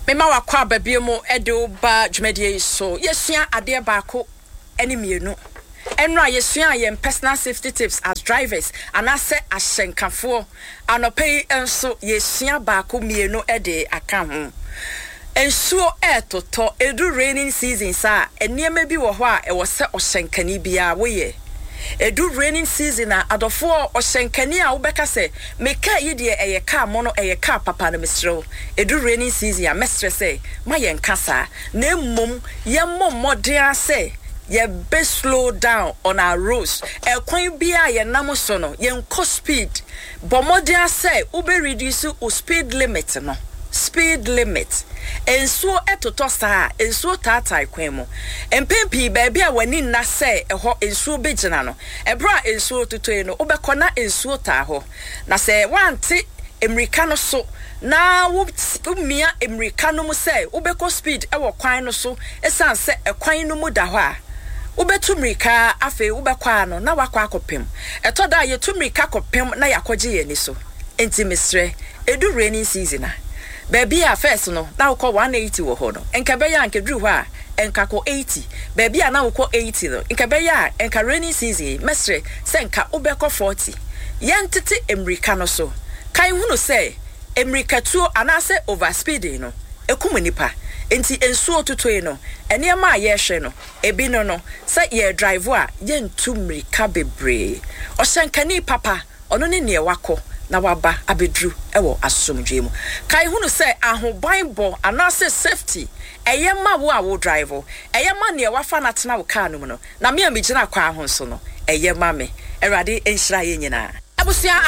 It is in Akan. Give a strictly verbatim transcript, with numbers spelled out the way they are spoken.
Mema wakwa babie mo edo ba dwumadie so yesua ade baako ene mienu enra yesua yem personal safety tips as drivers anase ahyenkafo anopei enso yesua baako mienu ede aka ho ensuo etoto edu raining season sa eniema bi wo ho a ewo se ohyenkani bia woye edu raining season a adofo ohyenkani a wobeka se meka yi de eye car mo no eye car papa no mesrew edu raining season a mesre se ma yen kasa na emmom yemmom modern se ye be slow down on our roads e kwan bia ye nam so no yen ko speed bo modern se ube reduce o speed limit no speed limit ensuo etoto saa ensuo taatai kwan mu empempi baabi a wani na se eho ensuo begina no ebra ensuo totoe no ubekona ensuo taa ho na se wanti emirika no so na wumia emirika no mu se ubeko speed ewo kwan no so esan se ekwan no mu da ho a ubetu mirika afi ubekwa no na wakwa akopem etoda yetu mirika kopem na yakogye ye ni so enti mesre edu raining season a baby a first no na wo one eighty wo ho no enka be ya anka dru ho a enka ko eighty baby a na wo eighty no enka be ya enka rainy season mesre se enka ubeko forty yentete emirika no so kai hunu se emirika tuo anase overspeeding no ekum nipa enti ensuo totoe no enema a ye hwe no ebi no no se ye drive a ye ntu mirika bebre ohyenkani papa ono ne ne wako na waba abedru ewo asomdwe mu kai hunu se ahoban bo anase safety eye ma wo a wo drive eye ma ne wafa na tena wo car no mu no na me amigina kwa ho so no eye ma me erade enhira ye nyina abusia